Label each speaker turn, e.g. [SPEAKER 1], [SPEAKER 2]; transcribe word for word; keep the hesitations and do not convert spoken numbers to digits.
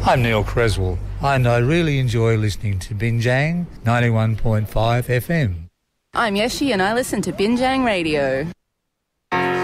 [SPEAKER 1] I'm Neil Creswell, and I really enjoy listening to Binjang ninety-one point five F M.
[SPEAKER 2] I'm Yeshi, and I listen to Binjang Radio.